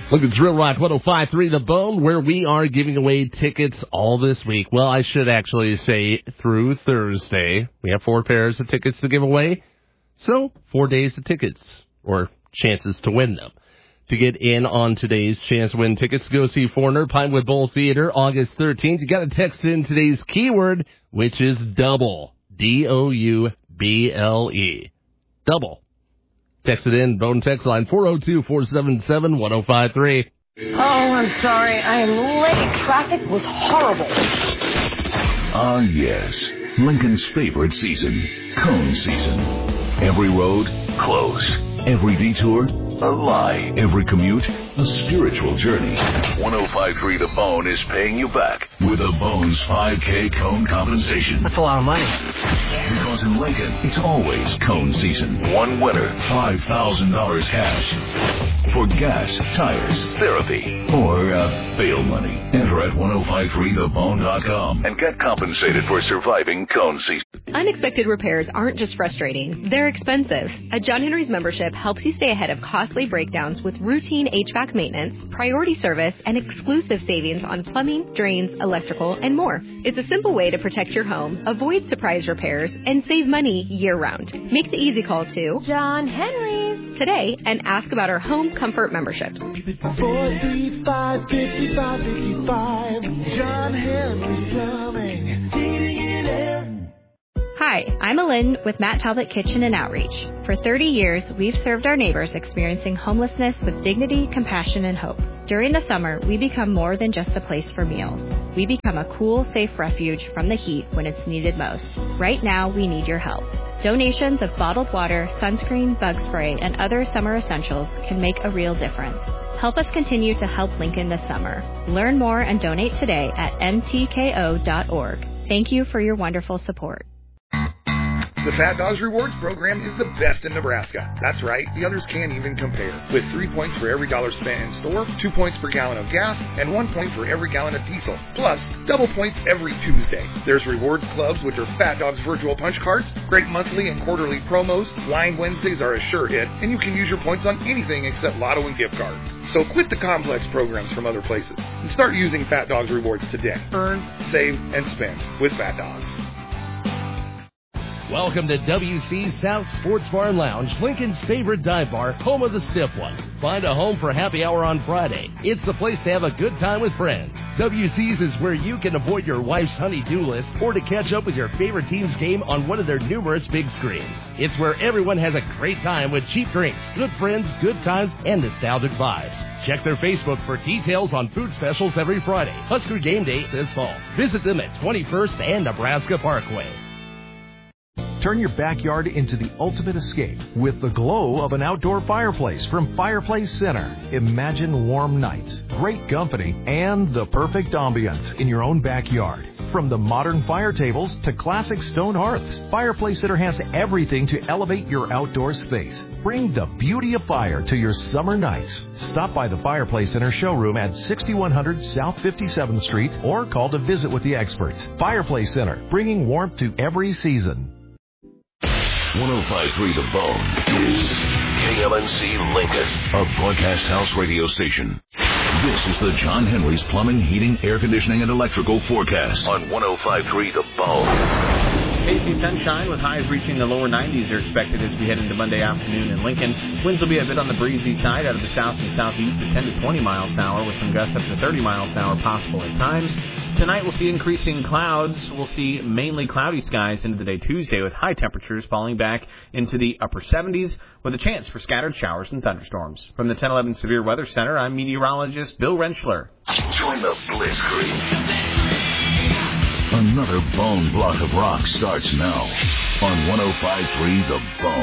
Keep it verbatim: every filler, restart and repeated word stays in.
Look at Drill Rock one oh five point three The Bone, where we are giving away tickets all this week. Well, I should actually say through Thursday. We have four pairs of tickets to give away. So, four days of tickets, or chances to win them. To get in on today's chance to win tickets, go see Foreigner, Pinewood Bowl Theater, August thirteenth. You got to text in today's keyword, which is double. D O U B L E. Double. Text it in, Bone text line four oh two, four seven seven, one oh five three. Oh, I'm sorry. I am late. Traffic was horrible. Ah, uh, yes. Lincoln's favorite season, cone season. Every road, close. Every detour, a lie. Every commute, a spiritual journey. one oh five point three The Bone is paying you back with a Bones five K cone compensation. That's a lot of money. Because in Lincoln, it's always cone season. One winner, five thousand dollars cash. For gas, tires, therapy, or uh, bail money. Enter at ten fifty-three the bone dot com and get compensated for surviving cone season. Unexpected repairs aren't just frustrating, they're expensive. A John Henry's membership helps you stay ahead of costly breakdowns with routine H V A C maintenance, priority service, and exclusive savings on plumbing, drains, electrical, and more. It's a simple way to protect your home, avoid surprise repairs, and save money year-round. Make the easy call to John Henry's today and ask about our home comfort memberships. four three five, five five five five, John Henry's Plumbing, heating and air. Hi, I'm Alin with Matt Talbot Kitchen and Outreach. For thirty years, we've served our neighbors experiencing homelessness with dignity, compassion, and hope. During the summer, we become more than just a place for meals. We become a cool, safe refuge from the heat when it's needed most. Right now, we need your help. Donations of bottled water, sunscreen, bug spray, and other summer essentials can make a real difference. Help us continue to help Lincoln this summer. Learn more and donate today at N T K O dot org. Thank you for your wonderful support. The Fat Dogs Rewards program is the best in Nebraska. That's right, the others can't even compare. With three points for every dollar spent in store, two points per gallon of gas, and one point for every gallon of diesel. Plus, double points every Tuesday. There's rewards clubs, which are Fat Dogs virtual punch cards, great monthly and quarterly promos, Wine Wednesdays are a sure hit, and you can use your points on anything except lotto and gift cards. So quit the complex programs from other places and start using Fat Dogs Rewards today. Earn, save, and spend with Fat Dogs. Welcome to W C's South Sports Bar and Lounge, Lincoln's favorite dive bar, home of the stiff one. Find a home for happy hour on Friday. It's the place to have a good time with friends. W C's is where you can avoid your wife's honey-do list or to catch up with your favorite team's game on one of their numerous big screens. It's where everyone has a great time with cheap drinks, good friends, good times, and nostalgic vibes. Check their Facebook for details on food specials every Friday. Husker game day this fall. Visit them at twenty-first and Nebraska Parkway. Turn your backyard into the ultimate escape with the glow of an outdoor fireplace from Fireplace Center. Imagine warm nights, great company, and the perfect ambience in your own backyard. From the modern fire tables to classic stone hearths, Fireplace Center has everything to elevate your outdoor space. Bring the beauty of fire to your summer nights. Stop by the Fireplace Center showroom at sixty-one hundred South fifty-seventh Street or call to visit with the experts. Fireplace Center, bringing warmth to every season. one oh five point three The Bone is K L N C Lincoln, a broadcast house radio station. This is the John Henry's Plumbing, Heating, Air Conditioning, and Electrical forecast on one oh five point three The Bone. Hazy sunshine with highs reaching the lower nineties are expected as we head into Monday afternoon in Lincoln. Winds will be a bit on the breezy side out of the south and southeast at ten to twenty miles an hour with some gusts up to thirty miles an hour possible at times. Tonight we'll see increasing clouds. We'll see mainly cloudy skies into the day Tuesday with high temperatures falling back into the upper seventies with a chance for scattered showers and thunderstorms. From the ten eleven Severe Weather Center, I'm meteorologist Bill Rentschler. Join the Blitzkrieg. Another bone block of rock starts now on one oh five point three The Bone.